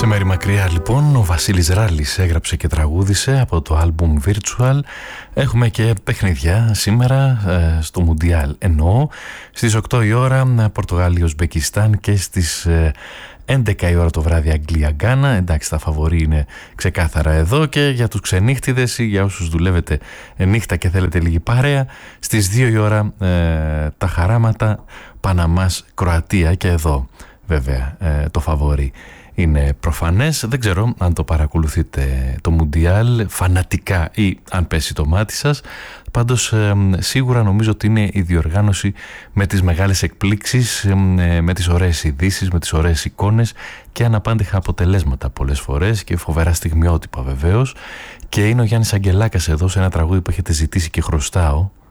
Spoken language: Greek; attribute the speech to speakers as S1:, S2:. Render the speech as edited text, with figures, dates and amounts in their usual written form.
S1: Σε μέρη μακριά λοιπόν ο Βασίλης Ράλης έγραψε και τραγούδισε από το άλμπουμ Virtual. Έχουμε και παιχνιδιά σήμερα στο Μουντιάλ, εννοώ στις 8 η ώρα Πορτογαλία-Ουσμπεκιστάν και στις 11 η ώρα το βράδυ Αγγλία-Γκάνα. Εντάξει, τα φαβορί είναι ξεκάθαρα εδώ. Και για τους ξενύχτιδες ή για όσους δουλεύετε νύχτα και θέλετε λίγη παρέα, στις 2 η ώρα τα χαράματα Παναμάς-Κροατία. Και εδώ βέβαια το φαβορί είναι προφανές. Δεν ξέρω αν το παρακολουθείτε το Μουντιάλ φανατικά ή αν πέσει το μάτι σας. Πάντως σίγουρα νομίζω ότι είναι η διοργάνωση με τις μεγάλες εκπλήξεις, με τις ωραίες ειδήσεις, με τις ωραίες εικόνες και αναπάντηχα αποτελέσματα πολλές φορές και φοβερά στιγμιότυπα βεβαίως. Και είναι ο Γιάννης Αγγελάκας εδώ σε ένα τραγούδι που έχετε ζητήσει και χρωστάω.